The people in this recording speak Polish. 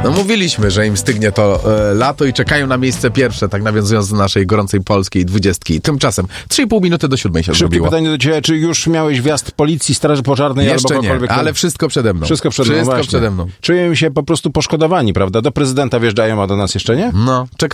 No mówiliśmy, że im stygnie to lato i czekają na miejsce pierwsze, tak nawiązując do naszej gorącej polskiej 20. Tymczasem 3,5 minuty do 7 się Szybkie zrobiło. pytanie do ciebie, czy już miałeś wjazd policji, straży pożarnej Jeszcze albo nie, kogokolwiek? ale wszystko przede mną. Wszystko przede mną, właśnie. przede mną. Czuję się po prostu poszkodowani, prawda? Do prezydenta wjeżdżają, a do nas jeszcze nie? No, czekamy.